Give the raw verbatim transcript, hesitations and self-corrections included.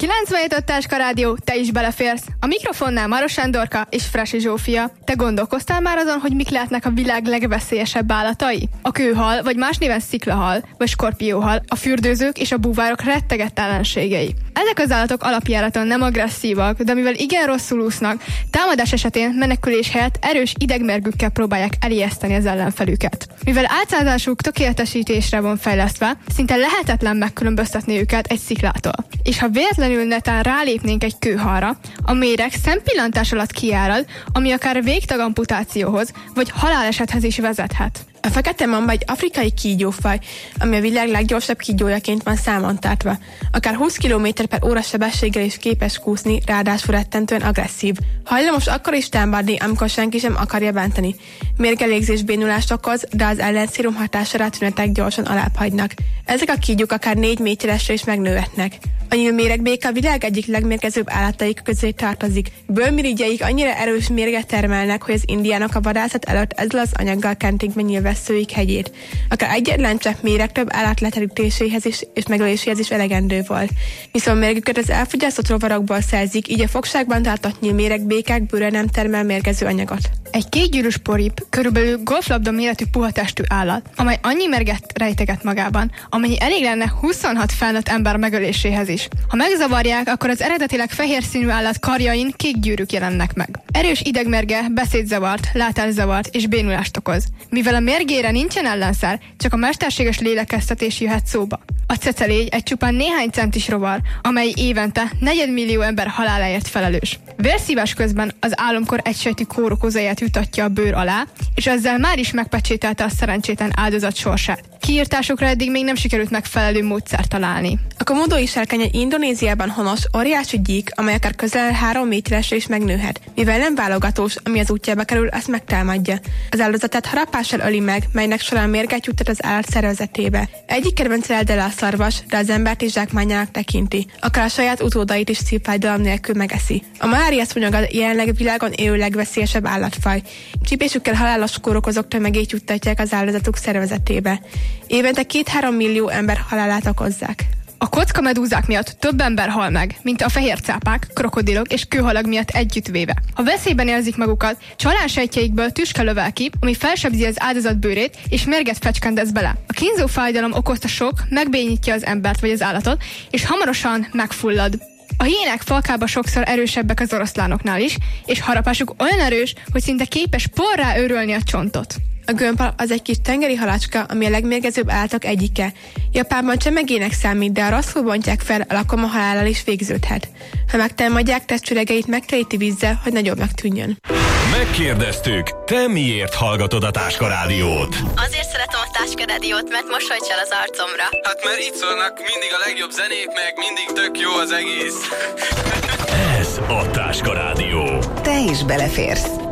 kilencvenhét öt Táska Rádió, te is beleférsz. A mikrofonnál Maros Sándorka és Frasi Zsófia. Te gondolkoztál már azon, hogy mik lehetnek a világ legveszélyesebb állatai? A kőhal, vagy más néven sziklahal, vagy skorpióhal, a fürdőzők és a búvárok rettegett ellenségei. Ezek az állatok alapjáraton nem agresszívak, de mivel igen rosszul úsznak, támadás esetén menekülés helyett erős idegmérgükkel próbálják elijeszteni az ellenfelüket. Mivel átszázásuk tökéletesítésre van fejlesztve, szinte lehetetlen megkülönböztetni őket egy sziklától. És ha véletlenül netán rálépnénk egy kőhalra, a méreg szempillantás alatt kiárad, ami akár végtag amputációhoz, vagy halálesethez is vezethet. A fekete mamba egy afrikai kígyófaj, ami a világ leggyorsabb kígyójaként van számon tartva. Akár húsz kilométer per óra sebességgel is képes kúszni, ráadásul rettentően agresszív. Hajlamos akkor is támadni, amikor senki sem akarja bántani. Mérgelégzés bénulást okoz, de az ellenszérum hatására tünetek gyorsan alábbhagynak. Ezek a kígyók akár négy méteresre is megnőhetnek. A nyílméregbéka a világ egyik legmérgezőbb állataik közé tartozik. Bőrmirigyeik annyira erős mérget termelnek, hogy az indiánok a vadászat előtt ezzel az anyaggal kentik be nyílvesszőik hegyét. Akár egyetlen csepp méreg több állat leterítéséhez is, és megöléséhez is elegendő volt. Viszont mérgüket az elfogyasztott rovarokból szerzik, így a fogságban tartott nyílméregbékák bőre nem termel mérgező anyagot. Egy kétgyűrűs porip körülbelül golflabda méretű puhatestű állat, amely annyi mérget rejteget magában, amennyi elég lenne huszonhat felnőtt ember megöléséhez is. Ha megzavarják, akkor az eredetileg fehér színű állat karjain kék gyűrűk jelennek meg. Erős idegmérge beszédzavart, látászavart és bénulást okoz. Mivel a mérgére nincsen ellenszer, csak a mesterséges lélegeztetés jöhet szóba. A cecelégy egy csupán néhány centis rovar, amely évente negyedmillió ember haláláért felelős. Vérszívás közben az álomkor egysejtű kórokozóját jutatja a bőr alá, és ezzel már is megpecsételte a szerencsétlen áldozat sorsát. Kiírtásukra eddig még nem sikerült megfelelő módszert találni. A komodói sárkány egy Indonéziában honos, óriási gyík, amely akár közel három méteresre is megnőhet. Mivel nem válogatós, ami az útjába kerül, azt megtámadja. Az áldozatát harapással öli meg, melynek során mérget juttat az állat szervezetébe. Egyik kedvenc eldele a szarvas, de az embert is zsákmányának tekinti. Akár a saját utódait is szívfájdalom nélkül megeszi. A malária szúnyog a jelenleg világon élő legveszélyesebb állatfaj. Csípésükkel halálos kórokozók tömegét juttatják az áldozatuk szervezetébe. Évente két-három millió ember halálát okozzák. A kockamedúzák miatt több ember hal meg, mint a fehércápák, krokodilok és kőhalak miatt együttvéve. Ha veszélyben érzik magukat, csalánsejtjeikből tüske lövel ki, ami felsebzi az áldozat bőrét, és mérget fecskendez bele. A kínzó fájdalom okozta sok megbénítja az embert vagy az állatot, és hamarosan megfullad. A hiénák falkába sokszor erősebbek az oroszlánoknál is, és harapásuk olyan erős, hogy szinte képes porrá őrölni a csontot. A gömbhal az egy kis tengeri halácska, ami a legmérgezőbb állatok egyike. Japánban csemegének számít, de ha rosszul bontják fel, a lakoma halállal is végződhet. Ha megtámadják, testüregeit megteríti vízzel, hogy nagyobbnak tűnjön. Megkérdeztük, te miért hallgatod a Táska Rádiót? Azért szeretem a Táska Rádiót, mert mosolyt csal az arcomra. Hát mert itt szólnak mindig a legjobb zenék, meg mindig tök jó az egész. Ez a Táska Rádió. Te is beleférsz.